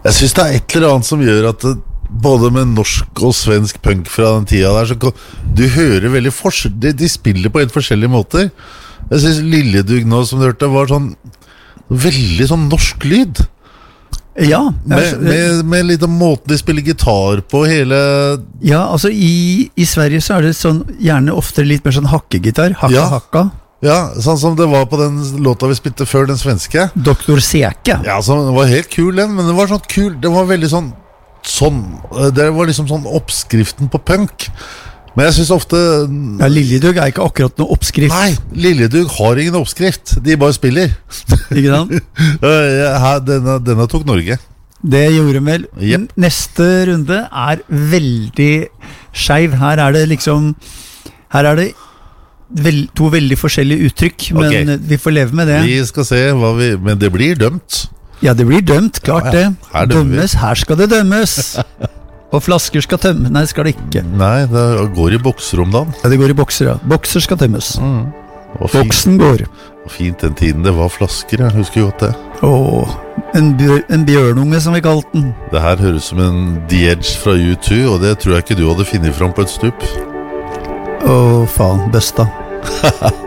Jeg synes det et eller annet som gjør at både med norsk og svensk punk fra den tida der, så du hører veldig forskjell. De spiller på helt forskjellige måter. Jeg synes Liljedug nå, som du hørte, var sånn veldig sånn norsk lyd. Ja. Med litt om måten de spiller gitar på hele... Ja, altså i Sverige så det sånn, gjerne ofte litt mer sånn hakkegitar. Hakka. Ja, sånn som det var på den låta vi spilte før, den svenske. Dr. Seke. Ja, så den var helt kul den, men den var sånn kul. Den var veldig sånn, det var liksom sånn oppskriften på punk. Men jeg synes ofte... Ja, Liljedug ikke akkurat noe oppskrift. Nei, Liljedug har ingen oppskrift. De bare spiller. Ikke sant? Denne tok Norge. Det gjorde vel. Yep. Neste runde veldig skeiv. Her det liksom... Her det to veldig forskjellige uttrykk, men vi får leve med det. Vi skal se men det blir dømt. Ja, det blir dømt, klart det. Her skal det dømmes. Og flasker skal tømme. Nei, skal det ikke. Nei, det går i bokser om dagen. Ja, det går i bokser, ja. Bokser skal tømmes. Boksen går. Og fint den tiden det var flasker, jeg husker godt det. En bjørnunge som vi kalte den. Det her høres som en The Edge fra U2, og det tror jeg ikke du hadde finnet fram på et stup. Faen, besta.